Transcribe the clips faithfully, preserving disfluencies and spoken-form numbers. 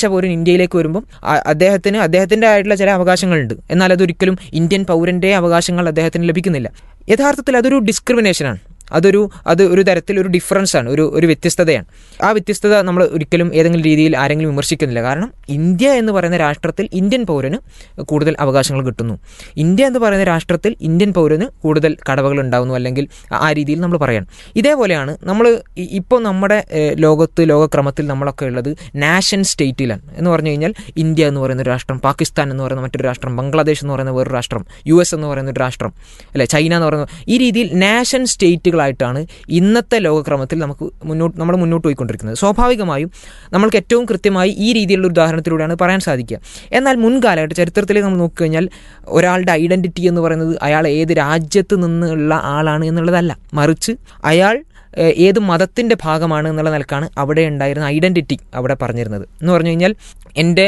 ജനിച്ച പൗരൻ ഇന്ത്യയിലേക്ക് വരുമ്പം അദ്ദേഹത്തിന് അദ്ദേഹത്തിൻ്റെ ആയിട്ടുള്ള ചില അവകാശങ്ങളുണ്ട്. എന്നാൽ അതൊരിക്കലും ഇന്ത്യൻ പൗരൻ്റെ അവകാശങ്ങൾ അദ്ദേഹത്തിന് ലഭിക്കുന്നില്ല. യഥാർത്ഥത്തിൽ അതൊരു ഡിസ്ക്രിമിനേഷനാണ്. അതൊരു അത് ഒരു തരത്തിലൊരു ഡിഫറൻസാണ്, ഒരു ഒരു വ്യത്യസ്തതയാണ്. ആ വ്യത്യസ്തത നമ്മൾ ഒരിക്കലും ഏതെങ്കിലും രീതിയിൽ ആരെങ്കിലും വിമർശിക്കുന്നില്ല. കാരണം ഇന്ത്യ എന്ന് പറയുന്ന രാഷ്ട്രത്തിൽ ഇന്ത്യൻ പൗരന് കൂടുതൽ അവകാശങ്ങൾ കിട്ടുന്നു. ഇന്ത്യ എന്ന് പറയുന്ന രാഷ്ട്രത്തിൽ ഇന്ത്യൻ പൗരന് കൂടുതൽ കടവകൾ ഉണ്ടാകുന്നു, അല്ലെങ്കിൽ ആ രീതിയിൽ നമ്മൾ പറയണം. ഇതേപോലെയാണ് നമ്മൾ ഇപ്പോൾ നമ്മുടെ ലോകത്ത് ലോകക്രമത്തിൽ നമ്മളൊക്കെ ഉള്ളത് നാഷൻ സ്റ്റേറ്റിലാണ്. എന്ന് പറഞ്ഞു കഴിഞ്ഞാൽ ഇന്ത്യ എന്ന് പറയുന്ന ഒരു രാഷ്ട്രം, പാകിസ്ഥാൻ എന്ന് പറയുന്ന മറ്റൊരു രാഷ്ട്രം, ബംഗ്ലാദേശ് എന്ന് പറയുന്ന വേറൊരു രാഷ്ട്രം, യു എസ് എന്ന് പറയുന്ന ഒരു രാഷ്ട്രം, അല്ലെ ചൈന എന്ന് പറയുന്ന, ഈ രീതിയിൽ നാഷൻ സ്റ്റേറ്റുകൾ ായിട്ടാണ് ഇന്നത്തെ ലോകക്രമത്തിൽ നമുക്ക് മുന്നോട്ട് നമ്മൾ മുന്നോട്ട് പോയിക്കൊണ്ടിരിക്കുന്നത്. സ്വാഭാവികമായും നമ്മൾക്ക് ഏറ്റവും കൃത്യമായി ഈ രീതിയിലുള്ള ഉദാഹരണത്തിലൂടെയാണ് പറയാൻ സാധിക്കുക. എന്നാൽ മുൻകാലഘട്ട ചരിത്രത്തിലേക്ക് നമ്മൾ നോക്കിക്കഴിഞ്ഞാൽ ഒരാളുടെ ഐഡൻറ്റിറ്റി എന്ന് പറയുന്നത് അയാൾ ഏത് രാജ്യത്ത് നിന്നുള്ള ആളാണ് എന്നുള്ളതല്ല, മറിച്ച് അയാൾ ഏത് മതത്തിൻ്റെ ഭാഗമാണ് എന്നുള്ള നിലക്കാണ് അവിടെ ഉണ്ടായിരുന്ന ഐഡൻറ്റിറ്റി അവിടെ പറഞ്ഞിരുന്നത്. എന്ന് പറഞ്ഞു കഴിഞ്ഞാൽ എൻ്റെ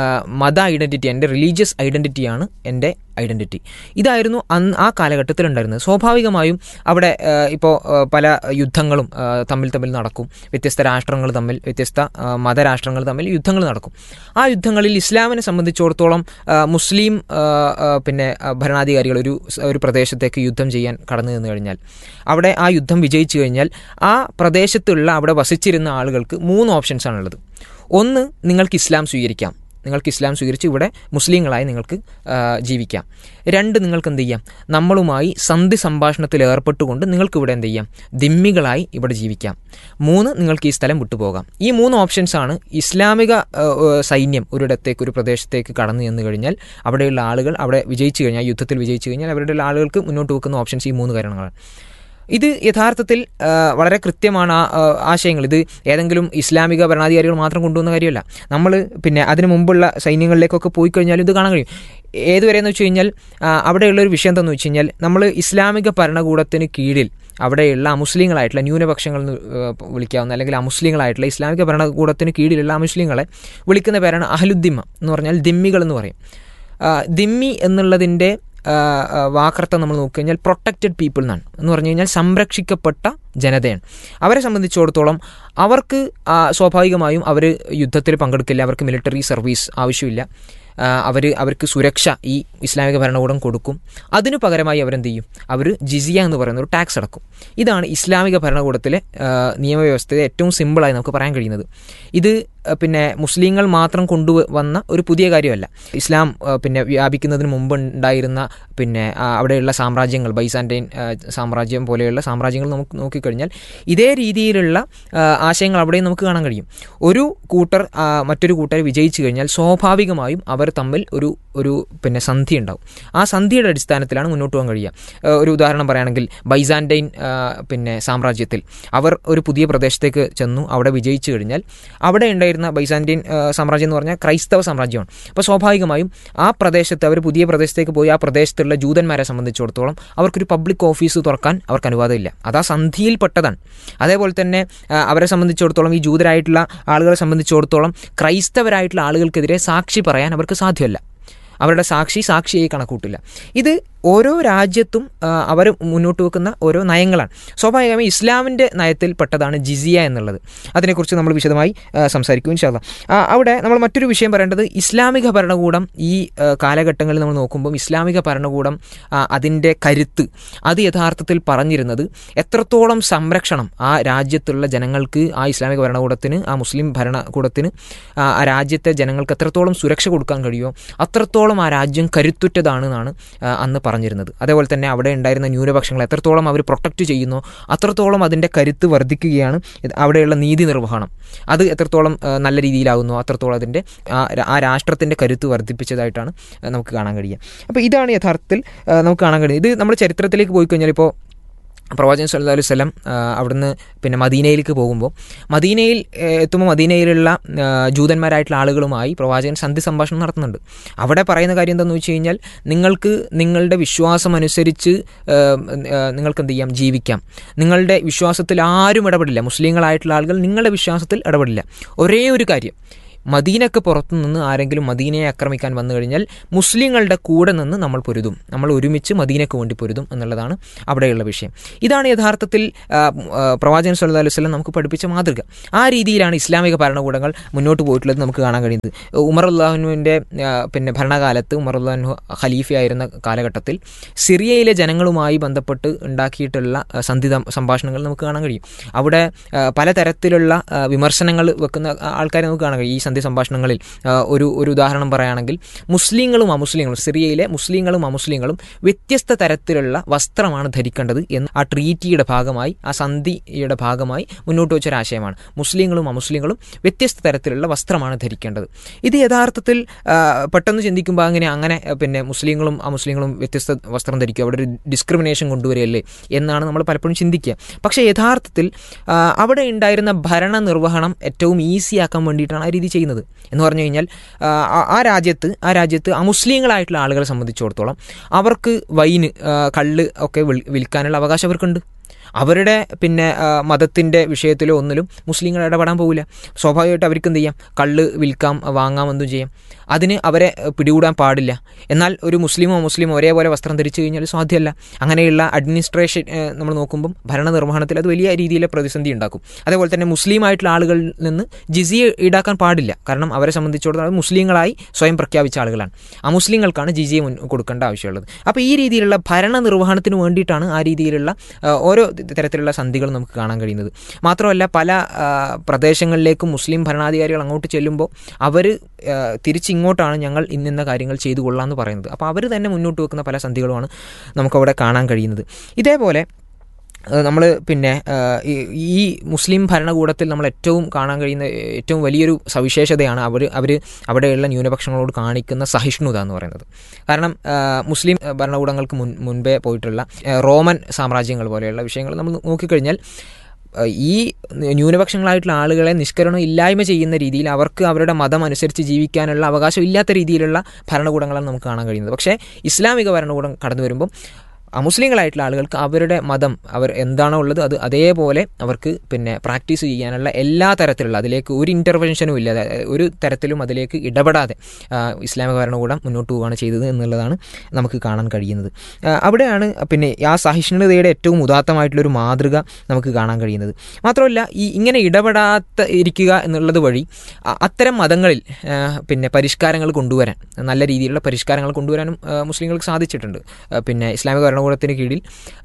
മത ഐഡൻറ്റിറ്റി, എൻ്റെ റിലീജിയസ് ഐഡൻറ്റിറ്റിയാണ് എൻ്റെ ഐഡൻറ്റിറ്റി. ഇതായിരുന്നു അന്ന് ആ കാലഘട്ടത്തിൽ ഉണ്ടായിരുന്നത്. സ്വാഭാവികമായും അവിടെ ഇപ്പോൾ പല യുദ്ധങ്ങളും തമ്മിൽ തമ്മിൽ നടക്കും. വ്യത്യസ്ത രാഷ്ട്രങ്ങൾ തമ്മിൽ, വ്യത്യസ്ത മതരാഷ്ട്രങ്ങൾ തമ്മിൽ യുദ്ധങ്ങൾ നടക്കും. ആ യുദ്ധങ്ങളിൽ ഇസ്ലാമിനെ സംബന്ധിച്ചിടത്തോളം മുസ്ലിം പിന്നെ ഭരണാധികാരികൾ ഒരു ഒരു പ്രദേശത്തേക്ക് യുദ്ധം ചെയ്യാൻ കടന്നു നിന്ന് കഴിഞ്ഞാൽ, അവിടെ ആ യുദ്ധം വിജയിച്ചു കഴിഞ്ഞാൽ ആ പ്രദേശത്തുള്ള അവിടെ വസിച്ചിരുന്ന ആളുകൾക്ക് മൂന്ന് ഓപ്ഷൻസാണുള്ളത്. ഒന്ന്, നിങ്ങൾക്ക് ഇസ്ലാം സ്വീകരിക്കാം, നിങ്ങൾക്ക് ഇസ്ലാം സ്വീകരിച്ച് ഇവിടെ മുസ്ലിങ്ങളായി നിങ്ങൾക്ക് ജീവിക്കാം. രണ്ട്, നിങ്ങൾക്ക് എന്ത് ചെയ്യാം, നമ്മളുമായി സന്ധി സംഭാഷണത്തിൽ ഏർപ്പെട്ടുകൊണ്ട് നിങ്ങൾക്ക് ഇവിടെ എന്ത് ചെയ്യാം, ദിമ്മികളായി ഇവിടെ ജീവിക്കാം. മൂന്ന്, നിങ്ങൾക്ക് ഈ സ്ഥലം വിട്ടുപോകാം. ഈ മൂന്ന് ഓപ്ഷൻസാണ് ഇസ്ലാമിക സൈന്യം ഒരിടത്തേക്ക്, ഒരു പ്രദേശത്തേക്ക് കടന്നു ചെന്ന് കഴിഞ്ഞാൽ അവിടെയുള്ള ആളുകൾ അവിടെ വിജയിച്ചു കഴിഞ്ഞാൽ, യുദ്ധത്തിൽ വിജയിച്ചു കഴിഞ്ഞാൽ അവരുടെയുള്ള ആളുകൾക്ക് മുന്നോട്ട് വെക്കുന്ന ഓപ്ഷൻസ് ഈ മൂന്ന് കാരണങ്ങളാണ്. ഇത് യഥാർത്ഥത്തിൽ വളരെ കൃത്യമാണ് ആ ആശയങ്ങൾ. ഇത് ഏതെങ്കിലും ഇസ്ലാമിക ഭരണാധികാരികൾ മാത്രം കൊണ്ടുവന്ന കാര്യമല്ല. നമ്മൾ പിന്നെ അതിന് മുമ്പുള്ള സൈന്യങ്ങളിലേക്കൊക്കെ പോയി കഴിഞ്ഞാൽ ഇത് കാണാൻ കഴിയും. ഏതുവരെയെന്ന് വെച്ച് കഴിഞ്ഞാൽ അവിടെയുള്ളൊരു വിഷയം എന്താണെന്ന് വെച്ച് കഴിഞ്ഞാൽ, നമ്മൾ ഇസ്ലാമിക ഭരണകൂടത്തിന് കീഴിൽ അവിടെയുള്ള അമുസ്ലിങ്ങളായിട്ടുള്ള ന്യൂനപക്ഷങ്ങൾ എന്ന് വിളിക്കാവുന്ന, അല്ലെങ്കിൽ അമുസ്ലിങ്ങളായിട്ടുള്ള ഇസ്ലാമിക ഭരണകൂടത്തിന് കീഴിലുള്ള അമുസ്ലിങ്ങളെ വിളിക്കുന്ന പേരാണ് അഹ്ലുദ്ദിമ്മ എന്ന് പറഞ്ഞാൽ ദിമ്മികൾ എന്ന് പറയും. ദിമ്മി എന്നുള്ളതിൻ്റെ വാക്കർത്ഥം നമ്മൾ നോക്കിക്കഴിഞ്ഞാൽ പ്രൊട്ടക്റ്റഡ് പീപ്പിൾ എന്നാണ്. എന്ന് പറഞ്ഞു കഴിഞ്ഞാൽ സംരക്ഷിക്കപ്പെട്ട ജനതയാണ്. അവരെ സംബന്ധിച്ചിടത്തോളം അവർക്ക് സ്വാഭാവികമായും അവർ യുദ്ധത്തിൽ പങ്കെടുക്കില്ല, അവർക്ക് മിലിറ്ററി സർവീസ് ആവശ്യമില്ല, അവർ അവർക്ക് സുരക്ഷ ഈ ഇസ്ലാമിക ഭരണകൂടം കൊടുക്കും. അതിനു പകരമായി അവരെന്ത് ചെയ്യും, അവർ ജിസിയ എന്ന് പറയുന്ന ഒരു ടാക്സ് അടക്കും. ഇതാണ് ഇസ്ലാമിക ഭരണകൂടത്തിലെ നിയമവ്യവസ്ഥയെ ഏറ്റവും സിമ്പിളായി നമുക്ക് പറയാൻ കഴിയുന്നത്. ഇത് പിന്നെ മുസ്ലിങ്ങൾ മാത്രം കൊണ്ടുവന്ന ഒരു പുതിയ കാര്യമല്ല. ഇസ്ലാം പിന്നെ വ്യാപിക്കുന്നതിന് മുമ്പ് ഉണ്ടായിരുന്ന പിന്നെ അവിടെയുള്ള സാമ്രാജ്യങ്ങൾ, ബൈസാൻറ്റൈൻ സാമ്രാജ്യം പോലെയുള്ള സാമ്രാജ്യങ്ങൾ നമുക്ക് നോക്കിക്കഴിഞ്ഞാൽ ഇതേ രീതിയിലുള്ള ആശയങ്ങൾ അവിടെയും നമുക്ക് കാണാൻ കഴിയും. ഒരു കൂട്ടർ മറ്റൊരു കൂട്ടർ വിജയിച്ചു കഴിഞ്ഞാൽ സ്വാഭാവികമായും അവർ തമ്മിൽ ഒരു ഒരു പിന്നെ സന്ധി ഉണ്ടാവും. ആ സന്ധിയുടെ അടിസ്ഥാനത്തിലാണ് മുന്നോട്ട് പോകാൻ കഴിയുക. ഒരു ഉദാഹരണം പറയുകയാണെങ്കിൽ ബൈസാൻറ്റൈൻ പിന്നെ സാമ്രാജ്യത്തിൽ അവർ ഒരു പുതിയ പ്രദേശത്തേക്ക് ചെന്നു, അവിടെ വിജയിച്ചു കഴിഞ്ഞാൽ അവിടെ ഉണ്ടായിരുന്ന ബൈസാൻറ്റൈൻ സാമ്രാജ്യം എന്ന് പറഞ്ഞാൽ ക്രൈസ്തവ സാമ്രാജ്യമാണ്. അപ്പോൾ സ്വാഭാവികമായും ആ പ്രദേശത്ത് അവർ പുതിയ പ്രദേശത്തേക്ക് പോയി ആ പ്രദേശത്തുള്ള ജൂതന്മാരെ സംബന്ധിച്ചിടത്തോളം അവർക്കൊരു പബ്ലിക് ഓഫീസ് തുറക്കാൻ അവർക്ക് അനുവാദമില്ല. അത് ആ സന്ധിയിൽപ്പെട്ടതാണ്. അതേപോലെ തന്നെ അവരെ സംബന്ധിച്ചിടത്തോളം, ഈ ജൂതരായിട്ടുള്ള ആളുകളെ സംബന്ധിച്ചിടത്തോളം ക്രൈസ്തവരായിട്ടുള്ള ആളുകൾക്കെതിരെ സാക്ഷി പറയാൻ അവർക്ക് സാധ്യമല്ല. അവരുടെ സാക്ഷി സാക്ഷിയായി കണക്കൂട്ടില്ല. ഇത് ഓരോ രാജ്യത്തും അവർ മുന്നോട്ട് വെക്കുന്ന ഓരോ നയങ്ങളാണ്. സ്വാഭാവികമായി ഇസ്ലാമിൻ്റെ നയത്തിൽ പെട്ടതാണ് ജിസിയ എന്നുള്ളത്. അതിനെക്കുറിച്ച് നമ്മൾ വിശദമായി സംസാരിക്കും ഇൻഷാ അല്ലാഹ്. അവിടെ നമ്മൾ മറ്റൊരു വിഷയം പറയേണ്ടത്, ഇസ്ലാമിക ഭരണകൂടം ഈ കാലഘട്ടങ്ങളിൽ നമ്മൾ നോക്കുമ്പോൾ ഇസ്ലാമിക ഭരണകൂടം അതിൻ്റെ കരുത്ത് അത് യഥാർത്ഥത്തിൽ പറഞ്ഞിരുന്നത് എത്രത്തോളം സംരക്ഷണം ആ രാജ്യത്തുള്ള ജനങ്ങൾക്ക്, ആ ഇസ്ലാമിക ഭരണകൂടത്തിന്, ആ മുസ്ലിം ഭരണകൂടത്തിന് ആ രാജ്യത്തെ ജനങ്ങൾക്ക് എത്രത്തോളം സുരക്ഷ കൊടുക്കാൻ കഴിയുമോ അത്രത്തോളം ആ രാജ്യം കരുത്തുറ്റതാണെന്നാണ് അന്ന് പറഞ്ഞിരുന്നത്. അതേപോലെ തന്നെ അവിടെ ഉണ്ടായിരുന്ന ന്യൂനപക്ഷങ്ങൾ എത്രത്തോളം അവർ പ്രൊട്ടക്റ്റ് ചെയ്യുന്നോ അത്രത്തോളം അതിൻ്റെ കരുത്ത് വർദ്ധിക്കുകയാണ്. അവിടെയുള്ള നീതി നിർവഹണം അത് എത്രത്തോളം നല്ല രീതിയിലാകുന്നോ അത്രത്തോളം അതിൻ്റെ ആ രാഷ്ട്രത്തിൻ്റെ കരുത്ത് വർദ്ധിപ്പിച്ചതായിട്ടാണ് നമുക്ക് കാണാൻ കഴിയുക. അപ്പോൾ ഇതാണ് യഥാർത്ഥത്തിൽ നമുക്ക് കാണാൻ കഴിയുന്നത്. ഇത് നമ്മൾ ചരിത്രത്തിലേക്ക് പോയി കഴിഞ്ഞാൽ, ഇപ്പോൾ പ്രവാചകൻ സല്ലല്ലാഹു അലൈഹി വസല്ലം അവിടുന്ന് പിന്നെ മദീനയിലേക്ക് പോകുമ്പോൾ, മദീനയിൽ എത്തുമ്പോൾ മദീനയിലുള്ള ജൂതന്മാരായിട്ടുള്ള ആളുകളുമായി പ്രവാചകൻ സന്ധി സംഭാഷണം നടത്തുന്നുണ്ട്. അവിടെ പറയുന്ന കാര്യം എന്താണെന്ന് വെച്ച് കഴിഞ്ഞാൽ, നിങ്ങൾക്ക് നിങ്ങളുടെ വിശ്വാസം അനുസരിച്ച് നിങ്ങൾക്ക് എന്ത് ചെയ്യാം, ജീവിക്കാം. നിങ്ങളുടെ വിശ്വാസത്തിൽ ആരും ഇടപെടില്ല. മുസ്ലിങ്ങളായിട്ടുള്ള ആളുകൾ നിങ്ങളുടെ വിശ്വാസത്തിൽ ഇടപെടില്ല. ഒരേ ഒരു കാര്യം, മദീനക്ക് പുറത്തു നിന്ന് ആരെങ്കിലും മദീനയെ ആക്രമിക്കാൻ വന്നു കഴിഞ്ഞാൽ മുസ്ലിങ്ങളുടെ കൂടെ നിന്ന് നമ്മൾ പൊരുതും, നമ്മൾ ഒരുമിച്ച് മദീനക്ക് വേണ്ടി പൊരുതും എന്നുള്ളതാണ് അവിടെയുള്ള വിഷയം. ഇതാണ് യഥാർത്ഥത്തിൽ പ്രവാചകൻ സല്ലല്ലാഹു അലൈഹി വസല്ലം നമുക്ക് പഠിപ്പിച്ച മാതൃക. ആ രീതിയിലാണ് ഇസ്ലാമിക ഭരണകൂടങ്ങൾ മുന്നോട്ട് പോയിട്ടുള്ളത് നമുക്ക് കാണാൻ കഴിയുന്നത്. ഉമർ അള്ളാഹുവിൻ്റെ പിന്നെ ഭരണകാലത്ത് ഉമർ അള്ളാഹു ഖലീഫയായിരുന്ന കാലഘട്ടത്തിൽ സിറിയയിലെ ജനങ്ങളുമായി ബന്ധപ്പെട്ട് ഉണ്ടാക്കിയിട്ടുള്ള സന്ധി സംഭാഷണങ്ങൾ നമുക്ക് കാണാൻ കഴിയും. അവിടെ പലതരത്തിലുള്ള വിമർശനങ്ങൾ വെക്കുന്ന ആൾക്കാരെ നമുക്ക് കാണാൻ കഴിയും. ഈ സന്ധി സംഭാഷണങ്ങളിൽ ഒരു ഒരു ഉദാഹരണം പറയുകയാണെങ്കിൽ, മുസ്ലിങ്ങളും അമുസ്ലിങ്ങളും സിറിയയിലെ മുസ്ലിങ്ങളും അമുസ്ലിങ്ങളും വ്യത്യസ്ത തരത്തിലുള്ള വസ്ത്രമാണ് ധരിക്കേണ്ടത് എന്ന് ആ ട്രീറ്റിയുടെ ഭാഗമായി, ആ സന്ധിയുടെ ഭാഗമായി മുന്നോട്ട് വെച്ചൊരാശയമാണ്. മുസ്ലിങ്ങളും അമുസ്ലിങ്ങളും വ്യത്യസ്ത തരത്തിലുള്ള വസ്ത്രമാണ് ധരിക്കേണ്ടത്. ഇത് യഥാർത്ഥത്തിൽ പെട്ടെന്ന് ചിന്തിക്കുമ്പോൾ അങ്ങനെ അങ്ങനെ പിന്നെ മുസ്ലിങ്ങളും അമുസ്ലിങ്ങളും വ്യത്യസ്ത വസ്ത്രം ധരിക്കുക, അവിടെ ഒരു ഡിസ്ക്രിമിനേഷൻ കൊണ്ടുവരികയല്ലേ എന്നാണ് നമ്മൾ പലപ്പോഴും ചിന്തിക്കുക. പക്ഷേ യഥാർത്ഥത്തിൽ അവിടെ ഉണ്ടായിരുന്ന ഭരണ നിർവഹണം ഏറ്റവും ഈസിയാക്കാൻ വേണ്ടിയിട്ടാണ് ആ രീതി ചെയ്യുന്നത്. എന്ന് പറഞ്ഞു കഴിഞ്ഞാൽ ആ രാജ്യത്ത് ആ രാജ്യത്ത് അമുസ്ലിങ്ങളായിട്ടുള്ള ആളുകളെ സംബന്ധിച്ചിടത്തോളം അവർക്ക് വൈന്, കള്ള് ഒക്കെ വിൽക്കാനുള്ള അവകാശം അവർക്കുണ്ട്. അവരുടെ പിന്നെ മതത്തിൻ്റെ വിഷയത്തിലോ ഒന്നിലും മുസ്ലിങ്ങൾ ഇടപെടാൻ പോകില്ല. സ്വാഭാവികമായിട്ട് അവർക്ക് എന്ത് ചെയ്യാം, കള്ള് വിൽക്കാം, വാങ്ങാം, എന്തും ചെയ്യാം. അതിന് അവരെ പിടികൂടാൻ പാടില്ല. എന്നാൽ ഒരു മുസ്ലിമോ മുസ്ലിമോ ഒരേപോലെ വസ്ത്രം ധരിച്ചു കഴിഞ്ഞാൽ സാധ്യമല്ല. അങ്ങനെയുള്ള അഡ്മിനിസ്ട്രേഷൻ നമ്മൾ നോക്കുമ്പം ഭരണ നിർവഹണത്തിൽ അത് വലിയ രീതിയിലെ പ്രതിസന്ധി ഉണ്ടാക്കും. അതേപോലെ തന്നെ മുസ്ലിമായിട്ടുള്ള ആളുകളിൽ നിന്ന് ജിസിയ ഈടാക്കാൻ പാടില്ല. കാരണം അവരെ സംബന്ധിച്ചിടത്തോളം മുസ്ലിങ്ങളായി സ്വയം പ്രഖ്യാപിച്ച ആളുകളാണ്. ആ മുസ്ലിങ്ങൾക്കാണ് ജിസിയ കൊടുക്കേണ്ട ആവശ്യമുള്ളത്. അപ്പോൾ ഈ രീതിയിലുള്ള ഭരണ നിർവഹണത്തിന് വേണ്ടിയിട്ടാണ് ആ രീതിയിലുള്ള ഓരോ തരത്തിലുള്ള സന്ധികൾ നമുക്ക് കാണാൻ കഴിയുന്നത്. മാത്രമല്ല പല പ്രദേശങ്ങളിലേക്കും മുസ്ലിം ഭരണാധികാരികൾ അങ്ങോട്ട് ചെല്ലുമ്പോൾ അവർ തിരിച്ചിങ്ങോട്ടാണ് ഞങ്ങൾ ഇന്നിന്ന കാര്യങ്ങൾ ചെയ്തു കൊള്ളാമെന്ന് പറയുന്നത്. അപ്പോൾ അവർ തന്നെ മുന്നോട്ട് വെക്കുന്ന പല സന്ധികളുമാണ് നമുക്കവിടെ കാണാൻ കഴിയുന്നത്. ഇതേപോലെ നമ്മൾ പിന്നെ ഈ മുസ്ലിം ഭരണകൂടത്തിൽ നമ്മൾ ഏറ്റവും കാണാൻ കഴിയുന്ന ഏറ്റവും വലിയൊരു സവിശേഷതയാണ് അവർ അവർ അവിടെയുള്ള ന്യൂനപക്ഷങ്ങളോട് കാണിക്കുന്ന സഹിഷ്ണുത എന്ന് പറയുന്നത്. കാരണം മുസ്ലിം ഭരണകൂടങ്ങൾക്ക് മുൻ മുൻപേ പോയിട്ടുള്ള റോമൻ സാമ്രാജ്യങ്ങൾ പോലെയുള്ള വിഷയങ്ങൾ നമ്മൾ നോക്കിക്കഴിഞ്ഞാൽ ഈ ന്യൂനപക്ഷങ്ങളായിട്ടുള്ള ആളുകളെ നിഷ്കരണം ഇല്ലായ്മ ചെയ്യുന്ന രീതിയിൽ അവർക്ക് അവരുടെ മതം അനുസരിച്ച് ജീവിക്കാനുള്ള അവകാശം ഇല്ലാത്ത രീതിയിലുള്ള ഭരണകൂടങ്ങളാണ് നമുക്ക് കാണാൻ കഴിയുന്നത്. പക്ഷേ ഇസ്ലാമിക ഭരണകൂടം കടന്നു വരുമ്പം അമുസ്ലിങ്ങളായിട്ടുള്ള ആളുകൾക്ക് അവരുടെ മതം അവർ എന്താണോ ഉള്ളത് അത് അതേപോലെ അവർക്ക് പിന്നെ പ്രാക്ടീസ് ചെയ്യാനുള്ള എല്ലാ തരത്തിലുള്ള, അതിലേക്ക് ഒരു ഇൻ്റർവെൻഷനും ഇല്ലാതെ ഒരു തരത്തിലും അതിലേക്ക് ഇടപെടാതെ ഇസ്ലാമിക ഭരണകൂടം മുന്നോട്ട് പോവുകയാണ് ചെയ്തത് എന്നുള്ളതാണ് നമുക്ക് കാണാൻ കഴിയുന്നത്. അവിടെയാണ് പിന്നെ ആ സഹിഷ്ണുതയുടെ ഏറ്റവും ഉദാത്തമായിട്ടുള്ളൊരു മാതൃക നമുക്ക് കാണാൻ കഴിയുന്നത്. മാത്രമല്ല ഈ ഇങ്ങനെ ഇടപെടാത്ത ഇരിക്കുക എന്നുള്ളത് വഴി അത്തരം മതങ്ങളിൽ പിന്നെ പരിഷ്കാരങ്ങൾ കൊണ്ടുവരാൻ, നല്ല രീതിയിലുള്ള പരിഷ്കാരങ്ങൾ കൊണ്ടുവരാനും മുസ്ലിങ്ങൾക്ക് സാധിച്ചിട്ടുണ്ട്. പിന്നെ ഇസ്ലാമിക ഭരണകൂടത്തിന് കീഴിൽ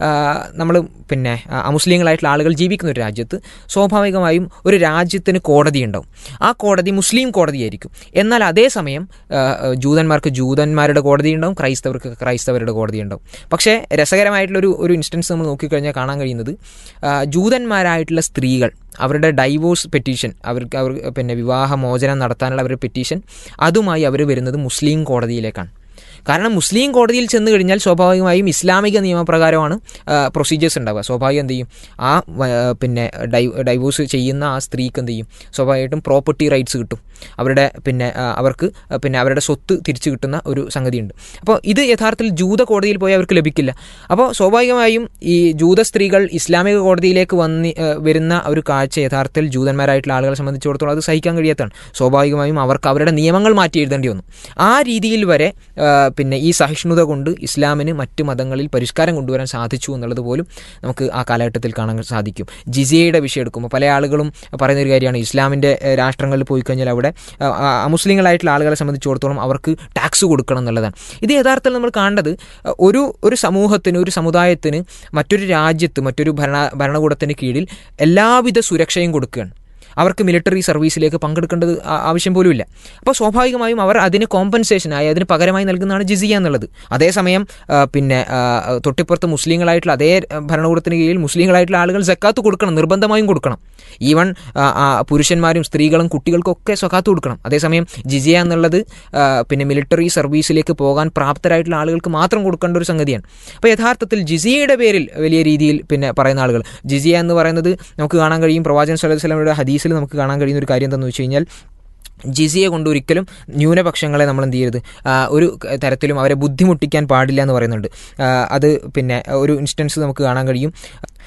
നമ്മൾ പിന്നെ അമുസ്ലിങ്ങളായിട്ടുള്ള ആളുകൾ ജീവിക്കുന്ന ഒരു രാജ്യത്ത് സ്വാഭാവികമായും ഒരു രാജ്യത്തിന് കോടതി ഉണ്ടാവും. ആ കോടതി മുസ്ലിം കോടതിയായിരിക്കും. എന്നാൽ അതേസമയം ജൂതന്മാർക്ക് ജൂതന്മാരുടെ കോടതി ഉണ്ടാവും, ക്രൈസ്തവർക്ക് ക്രൈസ്തവരുടെ കോടതി ഉണ്ടാവും. പക്ഷേ രസകരമായിട്ടുള്ളൊരു ഒരു ഇൻസ്റ്റൻസ് നമ്മൾ നോക്കിക്കഴിഞ്ഞാൽ കാണാൻ കഴിയുന്നത്, ജൂതന്മാരായിട്ടുള്ള സ്ത്രീകൾ അവരുടെ ഡൈവോഴ്സ് പെറ്റീഷൻ, അവർക്ക് അവർ പിന്നെ വിവാഹമോചനം നടത്താനുള്ള അവരുടെ പെറ്റീഷൻ, അതുമായി അവർ വരുന്നത് മുസ്ലിം കോടതിയിലേക്കാണ്. കാരണം മുസ്ലിം കോടതിയിൽ ചെന്ന് കഴിഞ്ഞാൽ സ്വാഭാവികമായും ഇസ്ലാമിക നിയമപ്രകാരമാണ് പ്രൊസീജിയേഴ്സ് ഉണ്ടാവുക. സ്വാഭാവികം എന്ത് ചെയ്യും, ആ പിന്നെ ഡൈ ഡൈവോഴ്സ് ചെയ്യുന്ന ആ സ്ത്രീക്ക് എന്ത് ചെയ്യും, സ്വാഭാവികമായിട്ടും പ്രോപ്പർട്ടി റൈറ്റ്സ് കിട്ടും. അവരുടെ പിന്നെ അവർക്ക് പിന്നെ അവരുടെ സ്വത്ത് തിരിച്ചു കിട്ടുന്ന ഒരു സംഗതിയുണ്ട്. അപ്പോൾ ഇത് യഥാർത്ഥത്തിൽ ജൂത കോടതിയിൽ പോയി അവർക്ക് ലഭിക്കില്ല. അപ്പോൾ സ്വാഭാവികമായും ഈ ജൂത സ്ത്രീകൾ ഇസ്ലാമിക കോടതിയിലേക്ക് വന്ന് വരുന്ന ഒരു കാഴ്ച യഥാർത്ഥത്തിൽ ജൂതന്മാരായിട്ടുള്ള ആളുകളെ സംബന്ധിച്ചിടത്തോളം അത് സഹിക്കാൻ കഴിയാത്തതാണ്. സ്വാഭാവികമായും അവർക്ക് അവരുടെ നിയമങ്ങൾ മാറ്റി എഴുതേണ്ടി വന്നു. ആ രീതിയിൽ വരെ പിന്നെ ഈ സഹിഷ്ണുത കൊണ്ട് ഇസ്ലാമിന് മറ്റു മതങ്ങളിൽ പരിഷ്കാരം കൊണ്ടുവരാൻ സാധിച്ചു എന്നുള്ളത് പോലും നമുക്ക് ആ കാലഘട്ടത്തിൽ കാണാൻ സാധിക്കും. ജിസിയയുടെ വിഷയം എടുക്കുമ്പോൾ പല ആളുകളും പറയുന്നൊരു കാര്യമാണ്, ഇസ്ലാമിൻ്റെ രാഷ്ട്രങ്ങളിൽ പോയി കഴിഞ്ഞാൽ അവിടെ അമുസ്ലിങ്ങളായിട്ടുള്ള ആളുകളെ സംബന്ധിച്ചിടത്തോളം അവർക്ക് ടാക്സ് കൊടുക്കണം എന്നുള്ളതാണ്. ഇത് യഥാർത്ഥത്തിൽ നമ്മൾ കാണേണ്ടത് ഒരു ഒരു സമൂഹത്തിന്, ഒരു സമുദായത്തിന് മറ്റൊരു രാജ്യത്ത് മറ്റൊരു ഭരണ ഭരണകൂടത്തിന് കീഴിൽ എല്ലാവിധ സുരക്ഷയും കൊടുക്കുകയാണ്. അവർക്ക് മിലിറ്ററി സർവീസിലേക്ക് പങ്കെടുക്കേണ്ടത് ആവശ്യം പോലുമില്ല. അപ്പോൾ സ്വാഭാവികമായും അവർ അതിന് കോമ്പൻസേഷനായി, അതിന് പകരമായി നൽകുന്നതാണ് ജിസിയ എന്നുള്ളത്. അതേസമയം പിന്നെ തൊട്ടിപ്പുറത്ത് മുസ്ലിങ്ങളായിട്ടുള്ള അതേ ഭരണകൂടത്തിന് കീഴിൽ മുസ്ലിങ്ങളായിട്ടുള്ള ആളുകൾ സക്കാത്ത് കൊടുക്കണം, നിർബന്ധമായും കൊടുക്കണം. ഈവൻ പുരുഷന്മാരും സ്ത്രീകളും കുട്ടികൾക്കൊക്കെ സക്കാത്ത് കൊടുക്കണം. അതേസമയം ജിസിയ എന്നുള്ളത് പിന്നെ മിലിറ്ററി സർവീസിലേക്ക് പോകാൻ പ്രാപ്തരായിട്ടുള്ള ആളുകൾക്ക് മാത്രം കൊടുക്കേണ്ട ഒരു സംഗതിയാണ്. അപ്പോൾ യഥാർത്ഥത്തിൽ ജിസിയയുടെ പേരിൽ വലിയ രീതിയിൽ പിന്നെ പറയുന്ന ആളുകൾ, ജിസിയ എന്ന് പറയുന്നത് നമുക്ക് കാണാൻ കഴിയും പ്രവാചകൻ സ്വല്ലല്ലാഹു അലൈഹി വസല്ലമയുടെ ഹദീസിൽ നമുക്ക് കാണാൻ കഴിയുന്ന ഒരു കാര്യം എന്താണെന്ന് വെച്ച് കഴിഞ്ഞാൽ, ജിസിയ കൊണ്ട് ഒരിക്കലും ന്യൂനപക്ഷങ്ങളെ നമ്മൾ എന്ത് ചെയ്യരുത്, ഒരു തരത്തിലും അവരെ ബുദ്ധിമുട്ടിക്കാൻ പാടില്ല എന്ന് പറയുന്നുണ്ട്. അത് പിന്നെ ഒരു ഇൻസ്റ്റൻസ് നമുക്ക് കാണാൻ കഴിയും.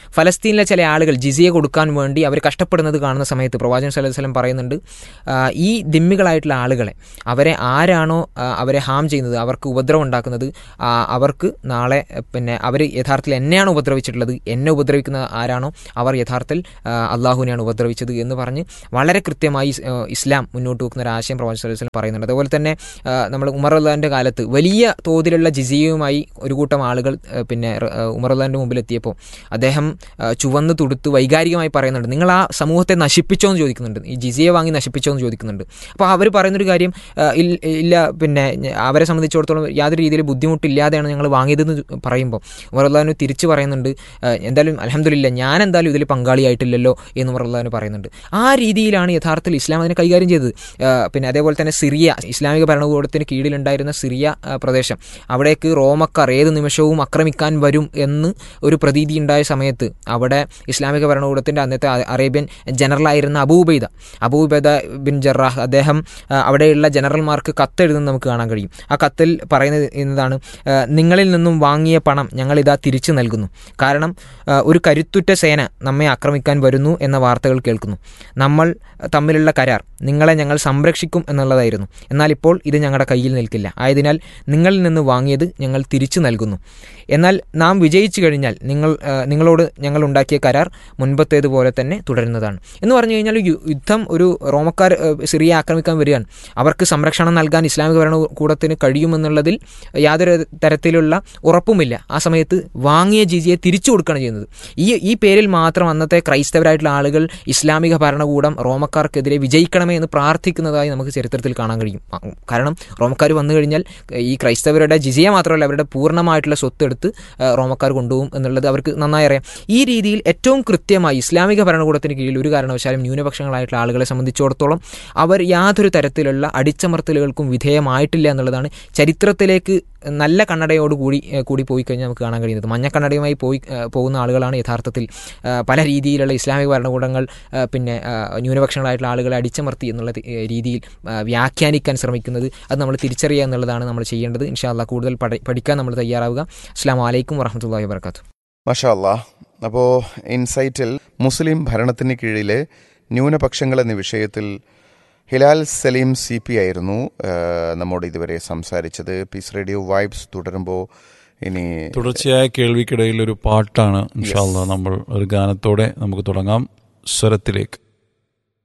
ഫലസ്തീനിലെ ചില ആളുകൾ ജിസിയ കൊടുക്കാൻ വേണ്ടി അവർ കഷ്ടപ്പെടുന്നത് കാണുന്ന സമയത്ത് പ്രവാചകൻ സല്ലല്ലാഹു അലൈഹി വസല്ലം പറയുന്നുണ്ട്, ഈ ദിമ്മികളായിട്ടുള്ള ആളുകളെ, അവരെ ആരാണോ അവരെ ഹാം ചെയ്യുന്നത്, അവർക്ക് ഉപദ്രവം ഉണ്ടാക്കുന്നത്, അവർക്ക് നാളെ പിന്നെ അവർ യഥാർത്ഥത്തിൽ എന്നെയാണ് ഉപദ്രവിച്ചിട്ടുള്ളത്, എന്നെ ഉപദ്രവിക്കുന്ന ആരാണോ അവർ യഥാർത്ഥത്തിൽ അള്ളാഹുവിനെയാണ് ഉപദ്രവിച്ചത് എന്ന് പറഞ്ഞ് വളരെ കൃത്യമായി ഇസ്ലാം മുന്നോട്ട് വെക്കുന്ന ഒരു ആശയം പ്രവാചകൻ സല്ലല്ലാഹു അലൈഹി വസല്ലം പറയുന്നുണ്ട്. അതുപോലെ തന്നെ നമ്മൾ ഉമർ റളിയല്ലാഹുവിൻ്റെ കാലത്ത് വലിയ തോതിലുള്ള ജിസിയയുമായി ഒരു കൂട്ടം ആളുകൾ പിന്നെ ഉമർ റളിയല്ലാഹുവിൻ്റെ മുമ്പിൽ എത്തിയപ്പോൾ അദ്ദേഹം ചുവന്ന് തുടുത്ത് വൈകാരികമായി പറയുന്നുണ്ട്, നിങ്ങൾ ആ സമൂഹത്തെ നശിപ്പിച്ചോ എന്ന് ചോദിക്കുന്നുണ്ട്, ഈ ജിസിയ വാങ്ങി നശിപ്പിച്ചോ എന്ന് ചോദിക്കുന്നുണ്ട്. അപ്പോൾ അവർ പറയുന്നൊരു കാര്യം, ഇല്ല പിന്നെ അവരെ സംബന്ധിച്ചിടത്തോളം യാതൊരു രീതിയിൽ ബുദ്ധിമുട്ടില്ലാതെയാണ് ഞങ്ങൾ വാങ്ങിയതെന്ന് പറയുമ്പോൾ ഉമർ റളിയല്ലാഹു തിരിച്ച് പറയുന്നുണ്ട്, എന്തായാലും അൽഹംദുലില്ലാ ഞാൻ എന്തായാലും ഇതിൽ പങ്കാളിയായിട്ടില്ലല്ലോ എന്ന് ഉമർ റളിയല്ലാഹു പറയുന്നുണ്ട്. ആ രീതിയിലാണ് യഥാർത്ഥത്തിൽ ഇസ്ലാം അതിനെ കൈകാര്യം ചെയ്തത്. പിന്നെ അതേപോലെ തന്നെ സിറിയ, ഇസ്ലാമിക ഭരണകൂടത്തിന് കീഴിലുണ്ടായിരുന്ന സിറിയ പ്രദേശം, അവിടേക്ക് റോമക്കാർ ഏത് നിമിഷവും ആക്രമിക്കാൻ വരും എന്ന് ഒരു പ്രതീതി ഉണ്ടായ സമയത്ത് അവിടെ ഇസ്ലാമിക ഭരണകൂടത്തിൻ്റെ അന്നത്തെ അറേബ്യൻ ജനറലായിരുന്ന അബൂ ഉബൈദ അബൂ ഉബൈദ ബിൻ ജറാഹ് അദ്ദേഹം അവിടെയുള്ള ജനറൽമാർക്ക് കത്തെഴുതുന്നത് നമുക്ക് കാണാൻ കഴിയും. ആ കത്തിൽ പറയുന്നത് എന്നതാണ്, നിങ്ങളിൽ നിന്നും വാങ്ങിയ പണം ഞങ്ങളിതാ തിരിച്ചു നൽകുന്നു. കാരണം ഒരു കരുത്തുറ്റ സേന നമ്മെ ആക്രമിക്കാൻ വരുന്നു എന്ന വാർത്തകൾ കേൾക്കുന്നു. നമ്മൾ തമ്മിലുള്ള കരാർ നിങ്ങളെ ഞങ്ങൾ സംരക്ഷിക്കും എന്നുള്ളതായിരുന്നു. എന്നാൽ ഇപ്പോൾ ഇത് ഞങ്ങളുടെ കയ്യിൽ നിൽക്കില്ല. ആയതിനാൽ നിങ്ങളിൽ നിന്ന് വാങ്ങിയത് ഞങ്ങൾ തിരിച്ചു നൽകുന്നു. എന്നാൽ നാം വിജയിച്ചു കഴിഞ്ഞാൽ നിങ്ങൾ നിങ്ങളോട് ഞങ്ങൾ ഉണ്ടാക്കിയ കരാർ മുൻപത്തേതുപോലെ തന്നെ തുടരുന്നതാണ് എന്ന് പറഞ്ഞു കഴിഞ്ഞാൽ, യുദ്ധം ഒരു റോമക്കാർ സിറിയ ആക്രമിക്കാൻ വരികയാണ്, അവർക്ക് സംരക്ഷണം നൽകാൻ ഇസ്ലാമിക ഭരണകൂടത്തിന് കഴിയുമെന്നുള്ളതിൽ യാതൊരു തരത്തിലുള്ള ഉറപ്പുമില്ല. ആ സമയത്ത് വാങ്ങിയ ജിസിയെ തിരിച്ചു കൊടുക്കുകയാണ് ചെയ്യുന്നത്. ഈ ഈ പേരിൽ മാത്രം അന്നത്തെ ക്രൈസ്തവരായിട്ടുള്ള ആളുകൾ ഇസ്ലാമിക ഭരണകൂടം റോമക്കാർക്കെതിരെ വിജയിക്കണമേ എന്ന് പ്രാർത്ഥിക്കുന്നതായി നമുക്ക് ചരിത്രത്തിൽ കാണാൻ കഴിയും. കാരണം റോമക്കാർ വന്നു കഴിഞ്ഞാൽ ഈ ക്രൈസ്തവരുടെ ജിസിയ മാത്രമല്ല അവരുടെ പൂർണ്ണമായിട്ടുള്ള സ്വത്ത് എടുത്ത് റോമക്കാർ കൊണ്ടുപോകും എന്നുള്ളത് അവർക്ക് നന്നായി അറിയാം. ഈ രീതിയിൽ ഏറ്റവും കൃത്യമായി ഇസ്ലാമിക ഭരണകൂടത്തിന് കീഴിൽ ഒരു കാരണവശാലും ന്യൂനപക്ഷങ്ങളായിട്ടുള്ള ആളുകളെ സംബന്ധിച്ചിടത്തോളം അവർ യാതൊരു തരത്തിലുള്ള അടിച്ചമർത്തലുകൾക്കും വിധേയമായിട്ടില്ല എന്നുള്ളതാണ് ചരിത്രത്തിലേക്ക് നല്ല കണ്ണടയോട് കൂടി കൂടി പോയി കഴിഞ്ഞാൽ നമുക്ക് കാണാൻ കഴിയുന്നത്. മഞ്ഞക്കണ്ണടയുമായി പോയി പോകുന്ന ആളുകളാണ് യഥാർത്ഥത്തിൽ പല രീതിയിലുള്ള ഇസ്ലാമിക ഭരണകൂടങ്ങൾ പിന്നെ ന്യൂനപക്ഷങ്ങളായിട്ടുള്ള ആളുകളെ അടിച്ചമർത്തി എന്നുള്ള രീതിയിൽ വ്യാഖ്യാനിക്കാൻ ശ്രമിക്കുന്നത്. അത് നമ്മൾ തിരിച്ചറിയുക എന്നുള്ളതാണ് നമ്മൾ ചെയ്യേണ്ടത്. ഇൻഷാ അല്ലാഹ് കൂടുതൽ പഠിക്കാൻ നമ്മൾ തയ്യാറാവുക. അസ്സലാമു അലൈക്കും വറഹ്മത്തുള്ളാഹി വബറകാതുഹു. മാഷാ അല്ലാഹ്. അപ്പോൾ ഇൻസൈറ്റിൽ മുസ്ലിം ഭരണത്തിന് കീഴിലെ ന്യൂനപക്ഷങ്ങൾ എന്ന വിഷയത്തിൽ ഹിലാൽ സലീം സി പി ആയിരുന്നു നമ്മോട് ഇതുവരെ സംസാരിച്ചത്. പീസ് റേഡിയോ വൈബ്സ് തുടരുമ്പോൾ ഇനി തുടർച്ചയായ കേൾവിക്കിടയിൽ ഒരു പാട്ടാണ് ഇൻഷാ അല്ലാഹ് നമ്മൾ ഒരു ഗാനത്തോടെ നമുക്ക് തുടങ്ങാം. സ്വരത്തിലേക്ക്.